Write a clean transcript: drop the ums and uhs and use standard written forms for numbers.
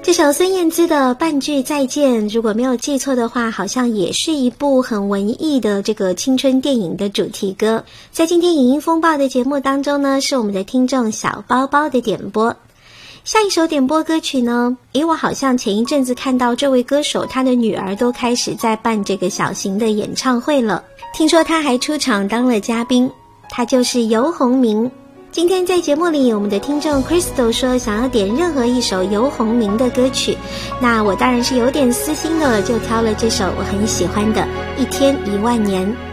这首孙燕姿的《半句再见》，如果没有记错的话，好像也是一部很文艺的这个青春电影的主题歌。在今天影音风暴的节目当中呢，是我们的听众小包包的点播。下一首点播歌曲呢，我好像前一阵子看到这位歌手他的女儿都开始在办这个小型的演唱会了，听说他还出场当了嘉宾，他就是游鸿明。今天在节目里，我们的听众 Crystal 说想要点任何一首游鸿明的歌曲，那我当然是有点私心的，就挑了这首我很喜欢的《一天一万年》。